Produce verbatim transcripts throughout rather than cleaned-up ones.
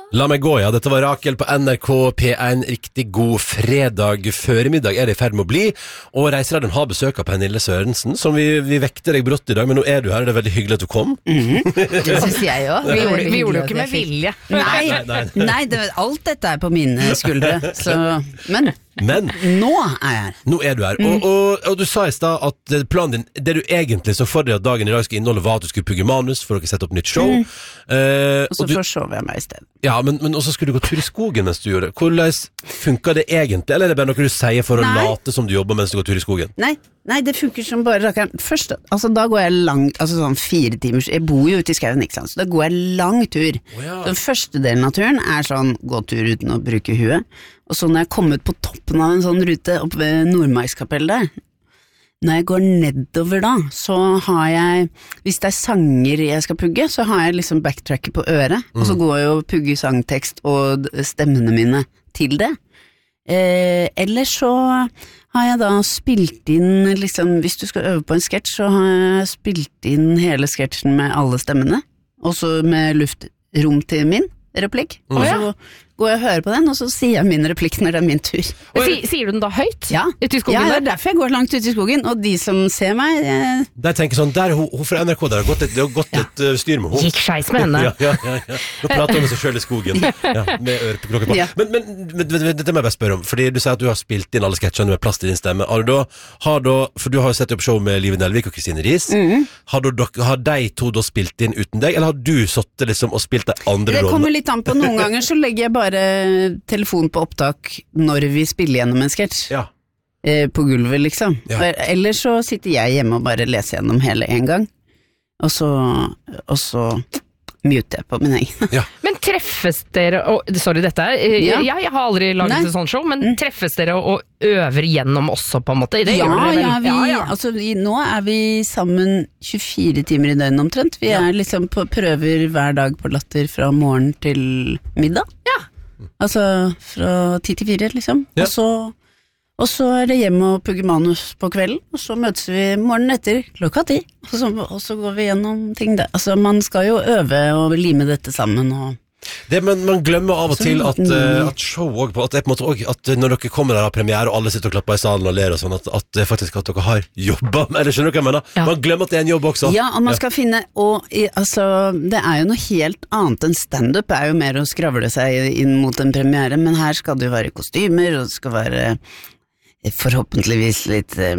La meg gå, ja. Dette var Rakel på N R K P en. Riktig god fredag føremiddag er det i ferd med å bli. Og Reiseradioen har besøk av Pernille Sørensen, som vi, vi vekte deg brått i dag, men nå er du her, det er veldig hyggelig at du kom. Mm-hmm. Det synes jeg også. Vi gjorde, vi gjorde jo ikke med vilje. Nei, nei, nei. nei det, alt dette er på mine skuldre, så, men... Men nå er jeg her. Nå er du her. Og, og, og du sa i sted at planen din, det du egentlig så for deg at dagen i dag skal inneholde, var at du skulle pugge manus for å sette opp nytt show. Mm. Uh, og så forsov jeg meg i stedet. Ja, men, men også skulle du gå tur i skogen mens du gjorde det. Hvordan funker det egentlig? Eller er det bare noe du sier for å Nei. late som du jobber mens du går tur i skogen? Nei, Nei det funker som bare rakker. Først, altså da går jeg langt, altså sånn fire timers, jeg bor jo ute i skauen, ikke sant? Så da går jeg lang tur. Oh, ja. Den første delen av turen er sånn, gå tur uten å bruke huet. Og så når jeg kommer på toppen av en sånn rute oppe ved Nordmarkskapell der, når jeg går nedover da, så har jeg, hvis det er sanger jeg skal pugge, så har jeg liksom backtracket på øret, mm. og så går jeg og pugger sangtekst og stemmene mine til det. Eh, eller så har jeg da spilt inn, liksom, hvis du skal øve på en sketsj, så har jeg spilt inn hele sketsjen med alle stemmene, og så med luftrom til min replikk, mm. og så går jeg og hører på den, og så sier jeg min replikk når det er min tur. Si, sier du den da høyt? Ja, ute i skogen? Ja, det er derfor jeg går langt ut i skogen, og de som ser meg... Jeg... Der tenker sånn, der hun, hun fra N R K, der har gått et, det har gått ja. et uh, styr med hun. Gikk skeis med henne. ja, ja, ja, ja. Nå prater hun med seg selv i skogen, ja, med ørepeklokker på. Ja. Men, men, men, men dette må jeg bare spørre om, fordi du sier at du har spilt inn alle sketsjene med plass til din stemme. Har du da, har da, for du har jo sett opp show med Live Nelvik og Kristine Ries, mm. har, du, har de to da spilt inn uten deg, eller har du sittet liksom og spilt de andre rollene? Det kommer litt an på, noen ganger så legger jeg bare telefon på opptak når vi spiller gjennom en sketsj. Ja. Eh, på gulvet, liksom. Ja. Eller så sitter jeg hjemme og bare leser gjennom hele en gang. Og så, og så muter jeg på min egen. Ja. Men treffes dere, og, sorry dette, eh, ja. jeg, jeg har aldri laget et sånt show, men mm. treffes dere og øver gjennom også på en måte? Det ja, gjør ja, vi, ja, ja. Altså, vi, nå er vi sammen tjuefire timer i døgnet omtrent. Vi ja. er liksom på prøver hver dag på Latter fra morgen til middag. Ja. Altså fra ti til fire liksom ja. og, så, og så er det hjem og pugge manus på kvelden, og så møtes vi morgenen etter klokka ti, og så, og så går vi gjennom ting der. Altså man skal jo øve og lime dette sammen og det, men man glemmer av og til at, uh, at show også, at, det er på en måte også, at når dere kommer der av premiere og alle sitter og klapper i salen og ler og sånn, at, at det faktisk at dere har jobbet, eller skjønner du hva jeg mener? Ja. Man glemmer at det er en jobb også. Ja, og man skal ja. finne, og altså, det er jo noe helt annet enn stand-up, er jo mer å skravle seg inn mot en premiere, men her skal det jo være kostymer, og det skal være forhåpentligvis litt um,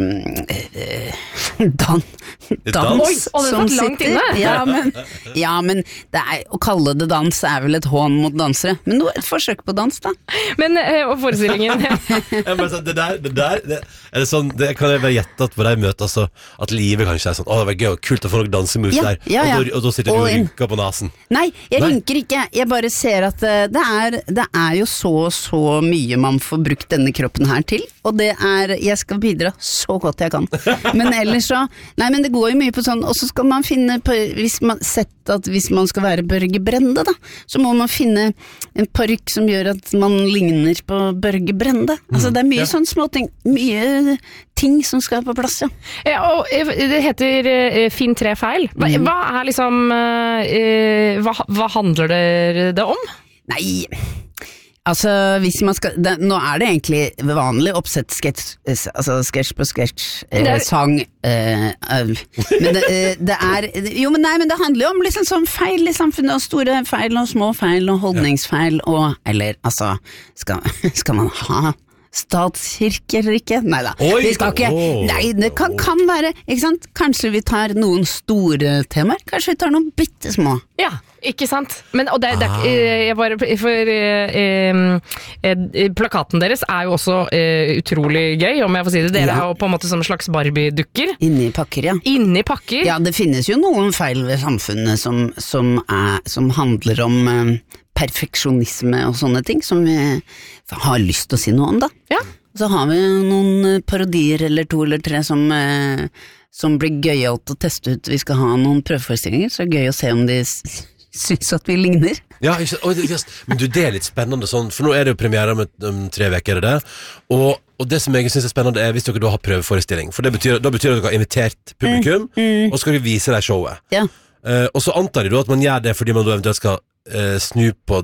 dan, dans Oi, som sitter ja men, ja, men det er, å kalle det dans er vel et hån mot dansere, men nå et forsøk på dans da. Men, og forestillingen det der, det der det, er det sånn, det kan jeg bare gjette at på de møter altså, at livet kanskje er sånn, å det var gøy og kult å få noen dansemus ja, der ja, ja. Og, da, og da sitter du og rynker på nasen. Nei, jeg Nei. rynker ikke, jeg bare ser at det er, det er jo så så mye man får brukt denne kroppen her til, og det er, jeg skal bidra så godt jeg kan. Men ellers så, nei, men det går jo mye på sånn, og så skal man finne, på, hvis man sett at hvis man skal være Børge Brende da, så må man finne en parykk som gjør at man ligner på Børge Brende. Altså det er mye mm, ja. sånn små ting, mye ting som skal på plass, ja. Ja, og det heter uh, Finn tre feil. Hva, mm. hva er liksom, uh, hva, hva handler det, det om? Nei, altså, hvis man skal, det, nå er det egentlig vanlig oppsett sketsj, altså sketsj på sketsj, eh, sang, eh, eh, men det, eh, det er, jo, men nei, men det handler jo om liksom sånn feil i samfunnet, og store feil og små feil og holdningsfeil, og, eller, altså, skal, skal man ha statskirke eller ikke? Neida, Oi, vi skal ikke, oh, nei, det kan, kan være, ikke sant? Kanskje vi tar noen store temaer, kanskje vi tar noen bitte små. Ja, ikke sant? Men, og det, det, jeg bare, for eh, eh, plakaten deres er jo også eh, utrolig gøy, om jeg får si det. Dere ja. er jo på en måte som en slags Barbie-dukker. Inni pakker, ja. Inni pakker? Ja, det finnes jo noen feil ved samfunnet som, som, er, som handler om eh, perfeksjonisme og sånne ting, som vi har lyst til å si noe om da. Ja. Så har vi noen parodier eller to eller tre som... Eh, som blir gøyalt å teste ut. Vi skal ha noen prøveforestillinger, så er det gøy å se om de synes at vi ligner. Ja, men du, det er litt spennende sånn, for nå er det jo premiere om, om tre veker, er det det? Og, og det som jeg synes er spennende er hvis dere da har prøveforestilling, for det betyr, da betyr det at dere har invitert publikum, mm, mm. og skal vise deg showet. Ja. Uh, og så antar de da at man gjør det fordi man da eventuelt skal uh, snu på det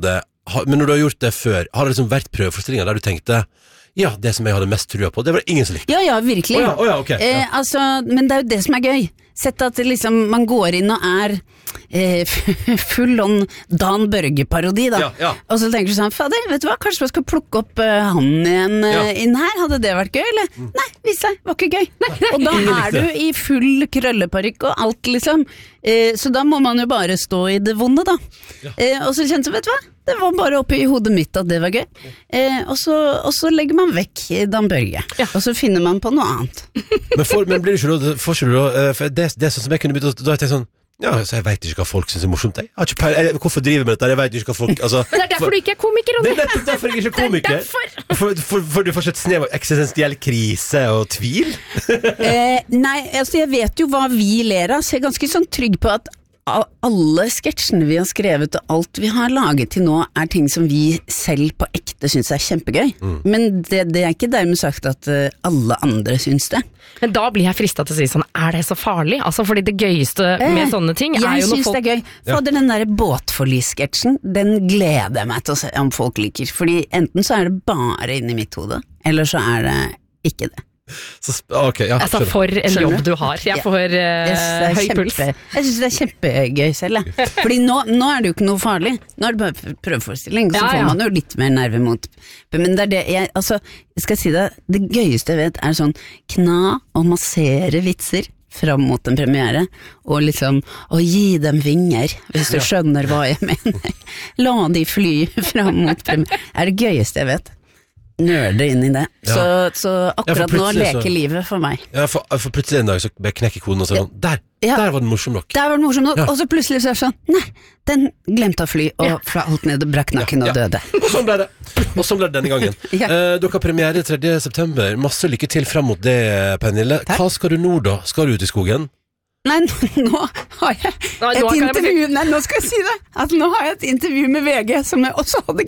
ha, men når du har gjort det før, har det liksom vært prøveforestillinger der du tenkte ja, det som jeg hadde mest trua på, det var ingen som likte. Ja, ja, virkelig. Oh, ja, oh, ja, okay. eh, altså, men det er jo det som er gøy. Sett at det liksom, man går inn og er eh, full on Dan Børge-parodi, da. Ja, ja. Og så tenker du sånn, fader, vet du hva, kanskje man skal plukke opp uh, han igjen uh, Ja. inn her? Hadde det vært gøy, eller? Mm. Nei, viste seg, var ikke gøy. Nei, og da er du i full krølleparykk og alt, liksom. Eh, så da må man jo bare stå i det vonde, da. Ja. Eh, og så kjente jeg, vet du hva? Det var bare oppi i hodet mitt at det var gøy. Eh, og, så, og så legger man vekk Dan Børge. Ja. Og så finner man på noe annet. Men, for, men blir du ikke da, får ikke du da, for det, det er sånn som jeg kunne begynt, da har jeg tenkt sånn, ja, så jeg vet ikke hva folk synes er morsomt. Jeg har ikke peil, jeg, hvorfor driver jeg med dette? Jeg vet ikke hva folk, altså. Det er derfor for, du ikke er komiker, Ronny. Det er nettopp derfor jeg ikke er komiker. For, for, for, for du får ikke et snev av eksistensiell krise og tvil. eh, nei, altså jeg vet jo hva vi ler av, så jeg er ganske sånn trygg på at alle sketsjene vi har skrevet og alt vi har laget til nå er ting som vi selv på ekte synes er kjempegøy. Mm. Men det, det er ikke dermed sagt at uh, alle andre synes det. Men da blir jeg fristet til å si sånn, er det så farlig? Altså, fordi det gøyeste med eh, sånne ting er jo når folk... Jeg synes det er gøy. For ja. Den der båtforlis-sketsjen, den gleder jeg meg til å se om folk liker. Fordi enten så er det bare inni mitt hode, eller så er det ikke det. Så, okay, ja, altså for en skjønner. Jobb du har. Jeg får uh, yes, høy kjempe, puls. Jeg synes det er kjempegøy selv, jeg. Fordi nå, nå er det jo ikke noe farlig. Nå er det bare prøveforestilling, så ja, får man jo litt mer nerve mot. Men det er det jeg, altså, jeg skal si det, det gøyeste jeg vet er sånn kna og massere vitser fram mot en premiere, og liksom å gi dem vinger, hvis du skjønner hva jeg mener. La de fly fram mot premiere. Det er det gøyeste jeg vet. Nørde inn i det. Ja. Så, så akkurat ja, nå leker så, livet for meg. Ja, for, for plutselig en dag så knekker koden og sånn, ja. der, ja. der var den morsom nok. Der var den morsom nok, ja. Og så plutselig så er det sånn, nei, den glemte å fly, og ja. Falt ned og brakk nakken og døde. Og sånn ble det. Og sånn ble det denne gangen. ja. eh, dere har premiere tredje september. Masse lykke til frem mot det, Pernille. Takk. Hva skal du nå da? Skal du ut i skogen? Nei, nå har jeg et nå intervju, nei, nå skal jeg si det, at nå har jeg et intervju med V G som jeg også hadde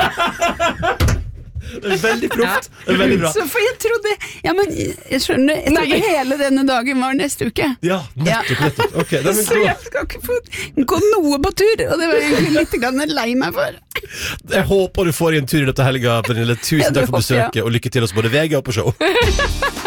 glemt. Det er veldig proft. Det er veldig bra. Så for jeg trodde, ja, men jeg skjønner, jeg trodde hele denne dagen var neste uke. Ja, nettopp, nettopp. Okay, det er så jeg skal ikke få gå noe på tur, og det var egentlig litt grann lei meg for. Jeg håper du får en tur i dette helga, Pernille. Tusen takk for besøket, og lykke til oss både V G og på show.